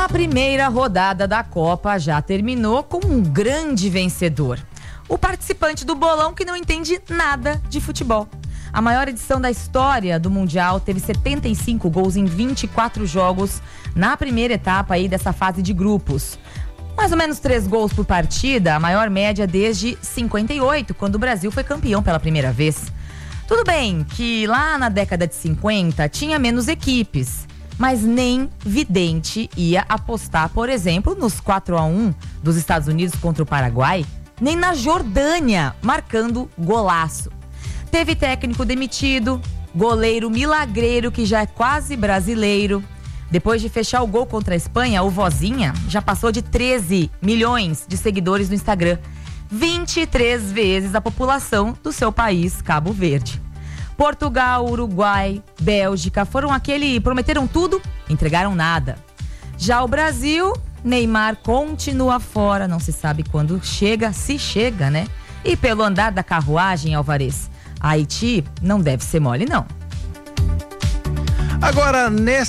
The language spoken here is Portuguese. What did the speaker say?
A primeira rodada da Copa já terminou com um grande vencedor. O participante do bolão que não entende nada de futebol. A maior edição da história do Mundial teve 75 gols em 24 jogos na primeira etapa aí dessa fase de grupos. Mais ou menos 3 gols por partida, a maior média desde 58, quando o Brasil foi campeão pela primeira vez. Tudo bem que lá na década de 50 tinha menos equipes, mas nem vidente ia apostar, por exemplo, nos 4-1 dos Estados Unidos contra o Paraguai, nem na Jordânia, marcando golaço. Teve técnico demitido, goleiro milagreiro que já é quase brasileiro. Depois de fechar o gol contra a Espanha, o Vozinha já passou de 13 milhões de seguidores no Instagram. 23 vezes a população do seu país, Cabo Verde. Portugal, Uruguai, Bélgica prometeram tudo, entregaram nada. Já o Brasil, Neymar continua fora, não se sabe quando chega, se chega, né? E pelo andar da carruagem, Alvarez, Haiti não deve ser mole, não. Agora, nessa